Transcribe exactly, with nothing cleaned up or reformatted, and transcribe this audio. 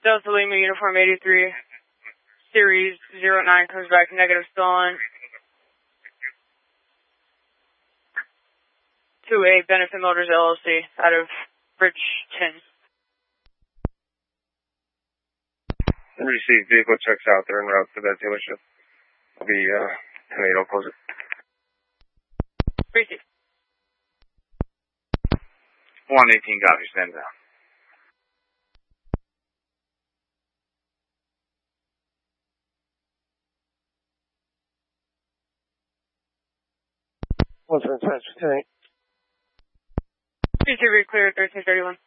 Delta Lima Uniform eighty-three, Series zero nine comes back negative stolen. To a Benefit Motors L L C out of Bridgeton. Received vehicle checks out there en route to that dealership. I'll be, uh, ten eight, I'll close it. Received. one eighteen, copy, stand down. What's in touch, ten eight? Received, clear, thirteen thirty-one.